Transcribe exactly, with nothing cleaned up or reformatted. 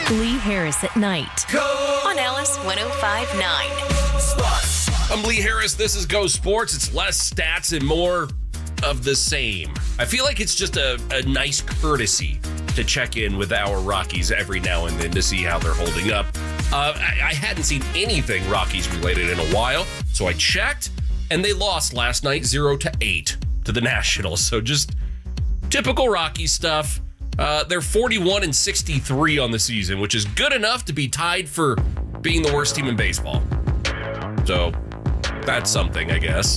Lee Harris at night. Go on Alice one oh five point nine. Sports. I'm Lee Harris. This is Go Sports. It's less stats and more of the same. I feel like it's just a, a nice courtesy to check in with our Rockies every now and then to see how they're holding up. Uh, I, I hadn't seen anything Rockies related in a while, so I checked, and they lost last night zero to eight to the Nationals. So just typical Rockies stuff. Uh, they're forty-one and sixty-three on the season, which is good enough to be tied for being the worst team in baseball. So that's something, I guess.